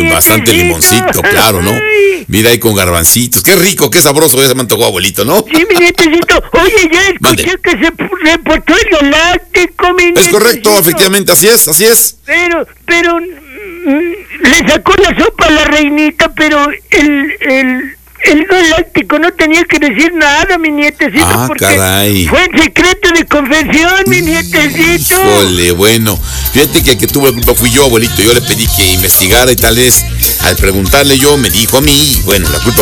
con bastante limoncito, claro, ¿no? Ay. Mira ahí con garbancitos. Qué rico, qué sabroso, ya se me antojó, abuelito, ¿no? Sí, mi nietecito. Oye, ya Mande. escuché que se reportó el galáctico, mi nietecito. Es correcto, efectivamente, así es, así es. Pero, le sacó la sopa a la reinita, pero el galáctico no tenía que decir nada, mi nietecito, Ah, porque caray. fue en secreto de confesión, mi nietecito. Híjole, bueno, fíjate que el que tuvo la culpa fui yo, abuelito. Yo le pedí que investigara y tal vez al preguntarle yo me dijo a mí, y bueno, la culpa